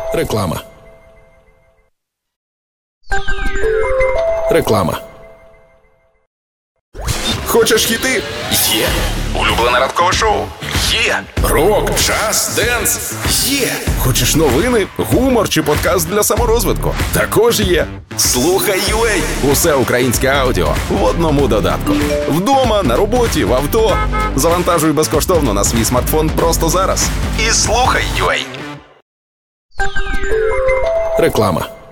Реклама. Реклама. Хочеш хіти? Є. Улюблене ранкове шоу? Є. Рок, джаз, денс? Є. Хочеш новини, гумор чи подкаст для саморозвитку? Також є. Слухай UA. Усе українське аудіо в одному додатку. Вдома, на роботі, в авто. Завантажуй безкоштовно на свій смартфон просто зараз. І слухай UA. Реклама.